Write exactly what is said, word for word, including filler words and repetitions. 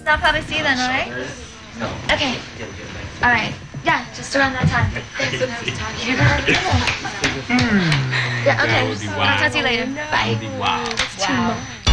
I'll probably see you then, alright? No. Okay. Alright. Yeah, just around that time. Thanks for talking. Yeah, okay. That would be wow. I'll talk to you later. Bye. That would be wow. It's too much.